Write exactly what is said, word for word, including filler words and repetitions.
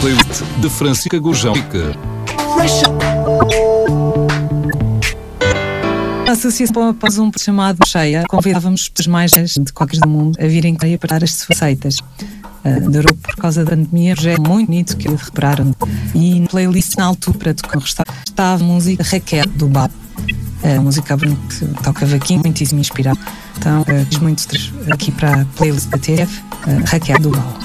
playlist de Francisca Gurjão. A associação, após um chamado Cheia, convidávamos as mais de qualquer do mundo a virem cá para dar as suas receitas. Uh, durou por causa da pandemia, já é muito bonito que repararam. E na playlist na altura para tocar estava a música Raquel do Bal. A música que toca vaquinho, muitíssimo inspirada. Então, uh, diz muito aqui para a playlist da T F, uh, Raquel do Bal.